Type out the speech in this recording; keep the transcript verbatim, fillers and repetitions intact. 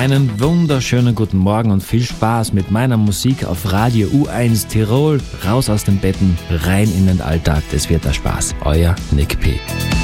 Einen wunderschönen guten Morgen und viel Spaß mit meiner Musik auf Radio U eins Tirol. Raus aus den Betten, rein in den Alltag, das wird der Spaß. Euer Nick P.